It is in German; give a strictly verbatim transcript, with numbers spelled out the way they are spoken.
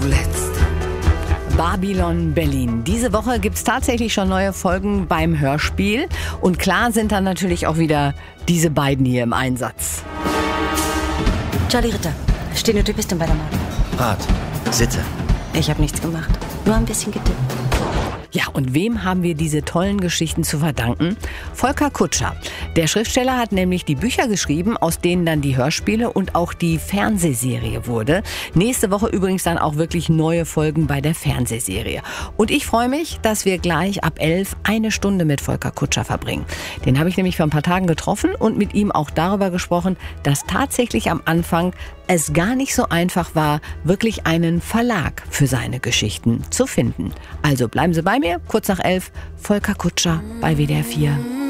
zuletzt. Babylon Berlin. Diese Woche gibt es tatsächlich schon neue Folgen beim Hörspiel. Und klar sind dann natürlich auch wieder diese beiden hier im Einsatz. Charlie Ritter, stehende Typistin bei der Morde. Rat, Sitte. Ich habe nichts gemacht, nur ein bisschen getippt. Ja, und wem haben wir diese tollen Geschichten zu verdanken? Volker Kutscher. Der Schriftsteller hat nämlich die Bücher geschrieben, aus denen dann die Hörspiele und auch die Fernsehserie wurde. Nächste Woche übrigens dann auch wirklich neue Folgen bei der Fernsehserie. Und ich freue mich, dass wir gleich ab elf eine Stunde mit Volker Kutscher verbringen. Den habe ich nämlich vor ein paar Tagen getroffen und mit ihm auch darüber gesprochen, dass tatsächlich am Anfang es gar nicht so einfach war, wirklich einen Verlag für seine Geschichten zu finden. Also bleiben Sie bei mir, kurz nach elf, Volker Kutscher bei W D R vier.